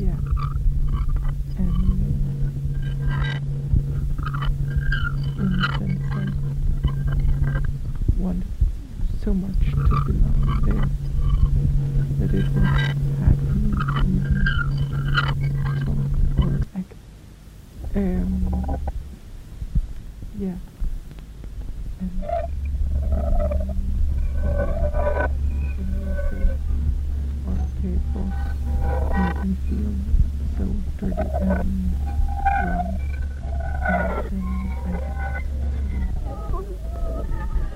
yeah, and in a sense I wanted so much to belong there that it was hard for me to even talk or act. Yeah, and when you say Ortepos made me feel so dirty and wrong.